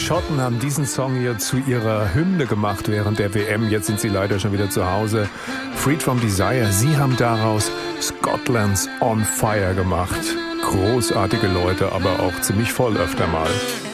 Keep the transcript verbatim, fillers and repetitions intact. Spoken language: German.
Schotten haben diesen Song hier zu ihrer Hymne gemacht während der W M. Jetzt sind sie leider schon wieder zu Hause. Freed from Desire. Sie haben daraus Scotland's on Fire gemacht. Großartige Leute, aber auch ziemlich voll öfter mal.